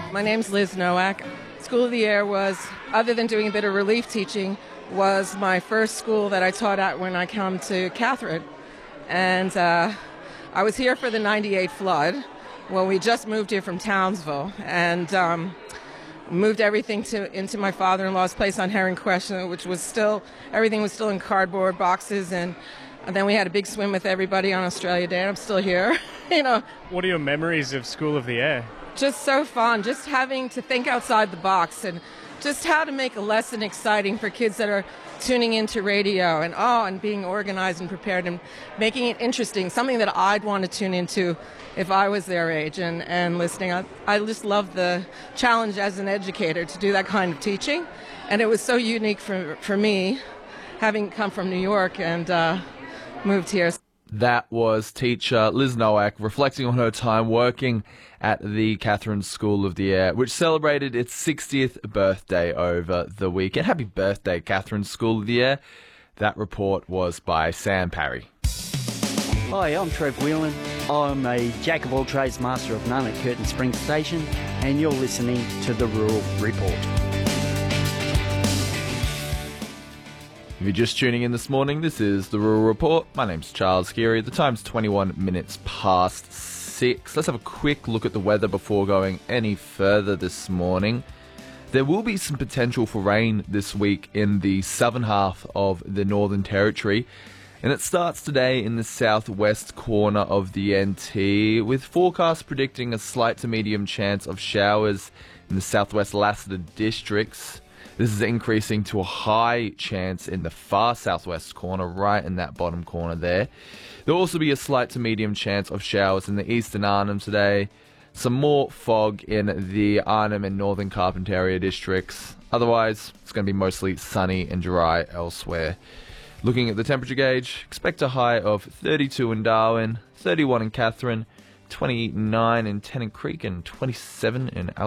My name's Liz Nowak. School of the Air was, other than doing a bit of relief teaching, was my first school that I taught at when I came to Catherine. And I was here for the 98 flood when we just moved here from Townsville, and moved everything into my father-in-law's place on Heron Crescent, which was still, everything was still in cardboard boxes, and then we had a big swim with everybody on Australia Day, and I'm still here, you know. What are your memories of School of the Air? Just so fun, just having to think outside the box and just how to make a lesson exciting for kids that are tuning into radio, and being organized and prepared and making it interesting, something that I'd want to tune into if I was their age and listening. I just love the challenge as an educator to do that kind of teaching, and it was so unique for me, having come from New York and moved here. That was teacher Liz Nowak reflecting on her time working at the Catherine School of the Air, which celebrated its 60th birthday over the weekend. Happy birthday, Catherine School of the Air. That report was by Sam Parry. Hi, I'm Trev Whelan. I'm a jack of all trades, master of none at Curtin Springs Station, and you're listening to the Rural Report. If you're just tuning in this morning, this is the Rural Report. My name's Charles Geary. The time's 21 minutes past 6. Let's have a quick look at the weather before going any further this morning. There will be some potential for rain this week in the southern half of the Northern Territory, and it starts today in the southwest corner of the NT, with forecasts predicting a slight to medium chance of showers in the southwest Lassiter districts. This is increasing to a high chance in the far southwest corner, right in that bottom corner there. There will also be a slight to medium chance of showers in the eastern Arnhem today. Some more fog in the Arnhem and northern Carpentaria districts. Otherwise, it's going to be mostly sunny and dry elsewhere. Looking at the temperature gauge, expect a high of 32 in Darwin, 31 in Catherine, 29 in Tennant Creek, and 27 in